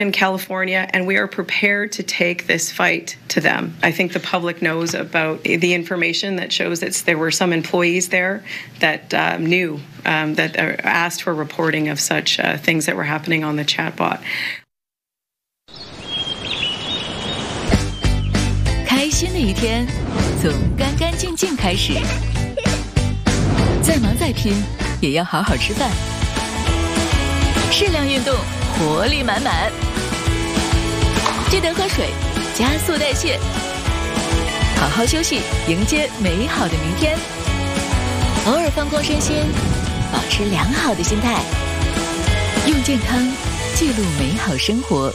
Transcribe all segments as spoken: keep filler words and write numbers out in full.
in California, and we are prepared to take this fight to them. I think the public knows about the information that shows that there were some employees there that um, knew um, that uh, asked for reporting of such uh, things that were happening on the chatbot. 开心的一天从干干净净开始，再忙再拼也要好好吃饭，适量运动，活力满满。记得喝水，加速代谢，好好休息，迎接美好的明天。偶尔放空身心，保持良好的心态，用健康记录美好生活。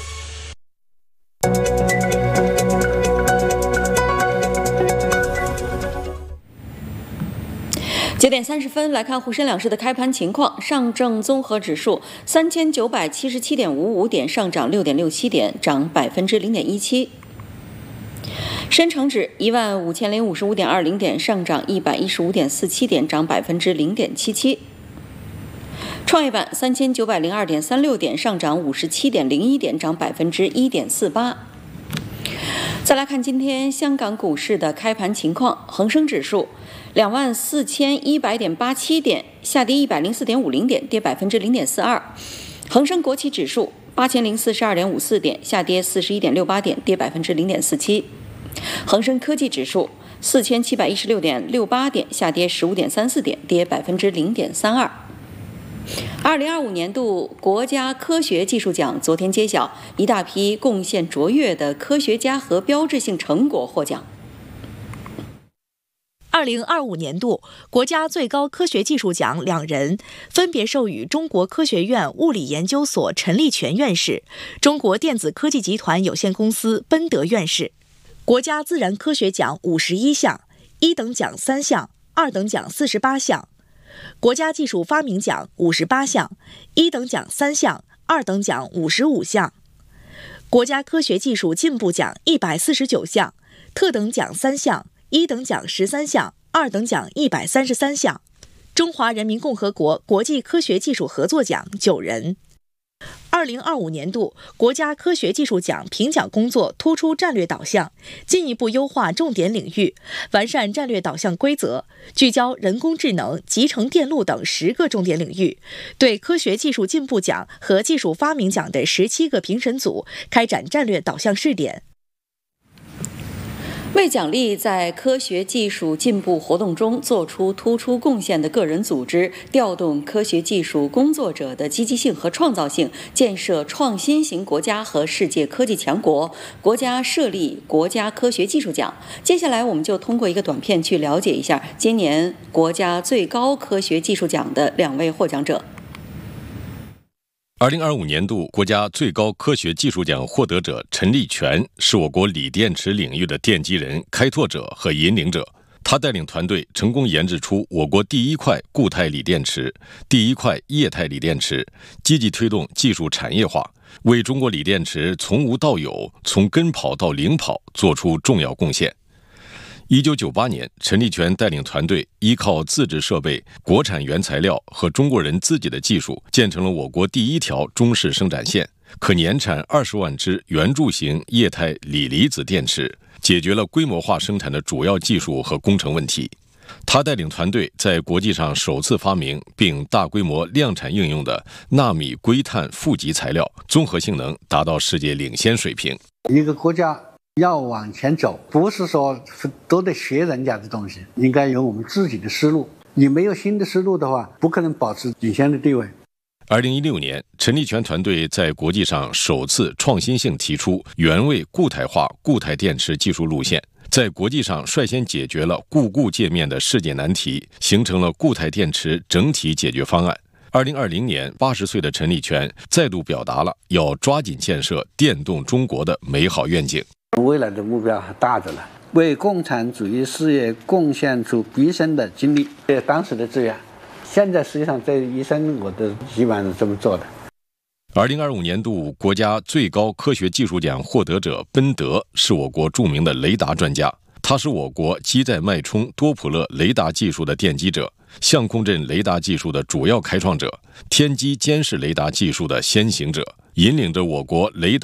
九点三十分，来看沪深两市的开盘情况。上证综合指数三千九百七十七点五五点，上涨六点六七点，涨百分之零点一七。深成指一万五千零五十五点二零点，上涨一百一十五点四七点，涨百分之零点七七。创业板三千九百零二点三六点，上涨五十七点零一点，涨百分之一点四八。再来看今天香港股市的开盘情况，恒生指数两万四千一百点八七点，下跌一百零四点五零点，跌百分之零点四二。恒生国企指数八千零四十二点五四点，下跌四十一点六八点，跌百分之零点四七。恒生科技指数四千七百一十六点六八点，下跌十五点三四点，跌百分之零点三二。二零二五年度国家科学技术奖昨天揭晓，一大批贡献卓越的科学家和标志性成果获奖。 二零二五年度国家最高科学技术奖两人分别授予中国科学院物理研究所陈立全院士、中国电子科技集团有限公司奔德院士。国家自然科学奖五十一项，一等奖三项，二等奖四十八项；国家技术发明奖五十八项，一等奖三项，二等奖五十五项；国家科学技术进步奖一百四十九项，特等奖三项，一等奖十三项，二等奖一百三十三项；中华人民共和国国际科学技术合作奖九人。二零二五年度国家科学技术奖评奖工作突出战略导向，进一步优化重点领域，完善战略导向规则，聚焦人工智能、集成电路等十个重点领域，对科学技术进步奖和技术发明奖的十七个评审组开展战略导向试点。 为奖励在科学技术进步活动中做出突出贡献的个人组织，调动科学技术工作者的积极性和创造性，建设创新型国家和世界科技强国，国家设立国家科学技术奖。接下来我们就通过一个短片去了解一下今年国家最高科学技术奖的两位获奖者。 二零二五年度国家最高科学技术奖获得者陈立全是我国锂电池领域的奠基人、开拓者和引领者。他带领团队成功研制出我国第一块固态锂电池、第一块液态锂电池，积极推动技术产业化，为中国锂电池从无到有、从跟跑到领跑做出重要贡献。一九九八年，陈立全带领团队依靠自制设备、国产原材料和中国人自己的技术，建成了我国第一条中式生产线，可年产二十万只圆柱形液态锂离子电池，解决了规模化生产的主要技术和工程问题。他带领团队在国际上首次发明并大规模量产应用的纳米硅碳负极材料，综合性能达到世界领先水平。 一个国家要往前走，不是说都得学人家的东西，应该有我们自己的思路。你没有新的思路的话，不可能保持领先的地位。 二零一六年，陈立全团队在国际上首次创新性提出原位固态化固态电池技术路线，在国际上率先解决了固固界面的世界难题，形成了固态电池整体解决方案。二零二零年，八十岁的陈立全再度表达了要抓紧建设电动中国的美好愿景。 未来的目标还大着呢，为共产主义事业贡献出毕生的精力，这当时的志愿，现在实际上这一生我都基本上是这么做的。 二零二五年度国家最高科学技术奖获得者奔德是我国著名的雷达专家，他是我国机载脉冲多普勒雷达技术的奠基者，相控阵雷达技术的主要开创者，天基监视雷达技术的先行者，引领着我国雷达